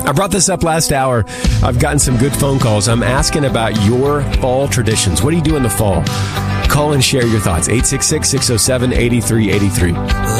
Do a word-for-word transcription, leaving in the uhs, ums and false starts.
I brought this up last hour. I've gotten some good phone calls. I'm asking about your fall traditions. What do you do in the fall? Call and share your thoughts. eight six six, six oh seven, eight three eight three.